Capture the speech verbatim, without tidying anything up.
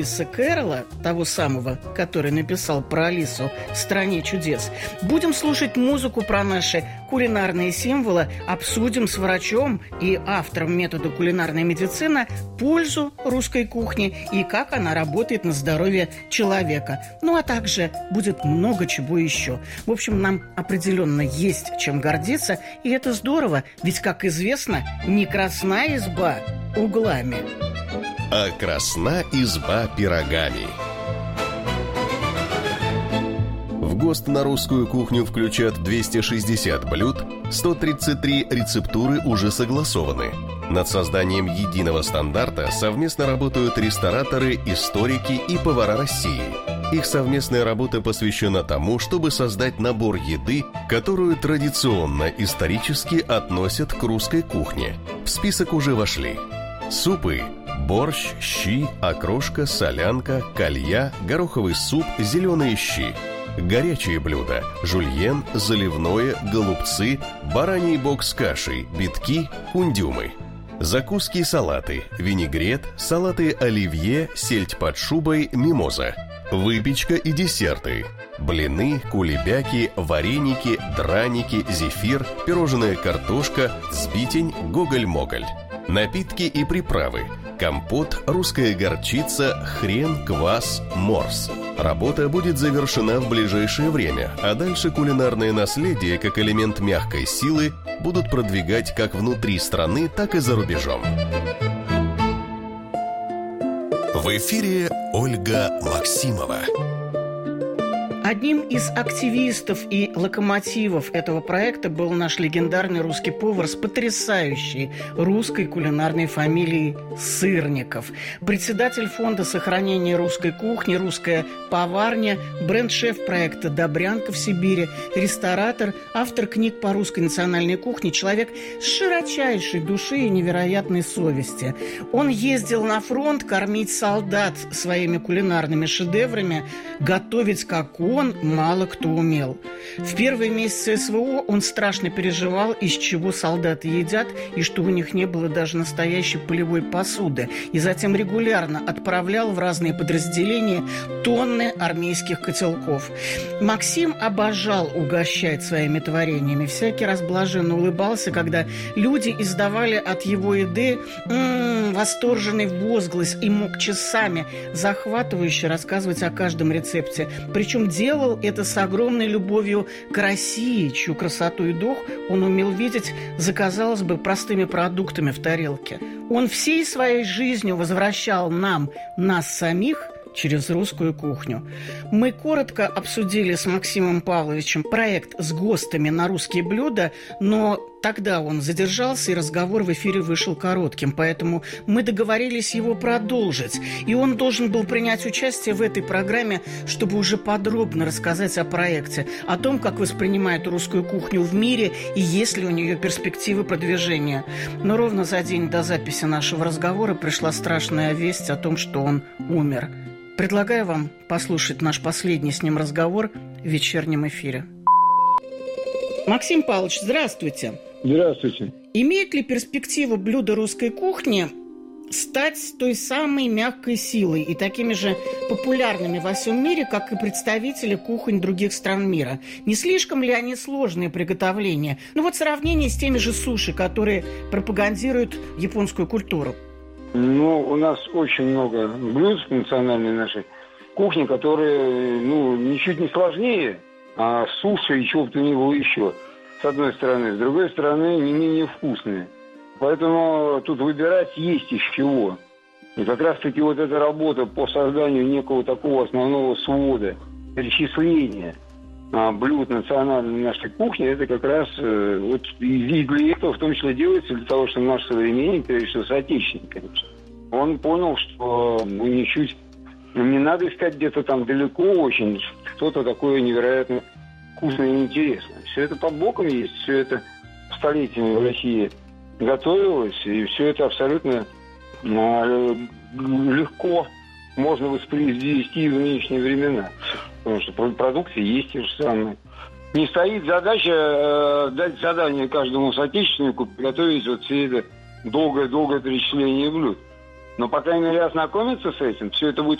Льюиса Кэрролла, того самого, который написал про Алису в «Стране чудес», будем слушать музыку про наши кулинарные символы, обсудим с врачом и автором метода кулинарной медицины пользу русской кухни и как она работает на здоровье человека. Ну, а также будет много чего еще. В общем, нам определенно есть чем гордиться, и это здорово, ведь, как известно, не красна изба углами, а красна изба пирогами. В ГОСТ на русскую кухню включат двести шестьдесят блюд, сто тридцать три рецептуры уже согласованы. Над созданием единого стандарта совместно работают рестораторы, историки и повара России. Их совместная работа посвящена тому, чтобы создать набор еды, которую традиционно исторически относят к русской кухне. В список уже вошли супы: борщ, щи, окрошка, солянка, калья, гороховый суп, зеленые щи. Горячие блюда: жульен, заливное, голубцы, бараний бок с кашей, битки, кундюмы. Закуски и салаты: винегрет, салаты оливье, сельдь под шубой, мимоза. Выпечка и десерты: блины, кулебяки, вареники, драники, зефир, пирожная картошка, сбитень, гоголь-моголь. Напитки и приправы: компот, русская горчица, хрен, квас, морс. Работа будет завершена в ближайшее время, а дальше кулинарное наследие как элемент мягкой силы будут продвигать как внутри страны, так и за рубежом. В эфире Ольга Максимова. Одним из активистов и локомотивов этого проекта был наш легендарный русский повар с потрясающей русской кулинарной фамилией Сырников. Председатель фонда сохранения русской кухни, русская поварня, бренд-шеф проекта «Добрянка» в Сибири, ресторатор, автор книг по русской национальной кухне, человек с широчайшей души и невероятной совести. Он ездил на фронт кормить солдат своими кулинарными шедеврами, готовить как он Он мало кто умел. В первые месяцы СВО он страшно переживал, из чего солдаты едят, и что у них не было даже настоящей полевой посуды. И затем регулярно отправлял в разные подразделения тонны армейских котелков. Максим обожал угощать своими творениями. Всякий раз блаженно улыбался, когда люди издавали от его еды м-м, восторженный возглас и мог часами захватывающе рассказывать о каждом рецепте. Причем делал это с огромной любовью к России, чью красоту и дух он умел видеть за, казалось бы, простыми продуктами в тарелке. Он всей своей жизнью возвращал нам, нас самих, через русскую кухню. Мы коротко обсудили с Максимом Павловичем проект с ГОСТами на русские блюда, но тогда он задержался, и разговор в эфире вышел коротким, поэтому мы договорились его продолжить. И он должен был принять участие в этой программе, чтобы уже подробно рассказать о проекте, о том, как воспринимают русскую кухню в мире и есть ли у нее перспективы продвижения. Но ровно за день до записи нашего разговора пришла страшная весть о том, что он умер. Предлагаю вам послушать наш последний с ним разговор в вечернем эфире. Максим Павлович, здравствуйте. Здравствуйте. Имеет ли перспектива блюда русской кухни стать той самой мягкой силой и такими же популярными во всем мире, как и представители кухонь других стран мира? Не слишком ли они сложные приготовления? Ну вот в сравнении с теми же суши, которые пропагандируют японскую культуру. Ну, у нас очень много блюд национальной нашей кухни, которые, ну, ничуть не сложнее, а суши и чего бы то ни было еще, с одной стороны. С другой стороны, не менее вкусные. Поэтому тут выбирать есть из чего. И как раз-таки вот эта работа по созданию некого такого основного свода, перечисления а, блюд национальной нашей кухни, это как раз э, вот и для этого в том числе делается, для того, чтобы наш современник, прежде всего соотечественник, конечно, он понял, что ну, ничуть не надо искать где-то там далеко очень что-то такое невероятно вкусное и интересное. Все это под боком есть, все это столетиями в России готовилось, и все это абсолютно э, легко можно воспроизвести в нынешние времена. Потому что продукты есть те же самые. Не стоит задача э, дать задание каждому соотечественнику приготовить вот все это долгое-долгое перечисление блюд. Но, по крайней мере, ознакомиться с этим, все это будет